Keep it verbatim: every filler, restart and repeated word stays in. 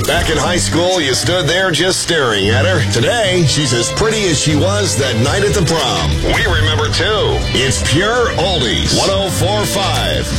Back in high school, you stood there just staring at her. Today, she's as pretty as she was that night at the prom. We remember, too. It's Pure Oldies. one oh four point five.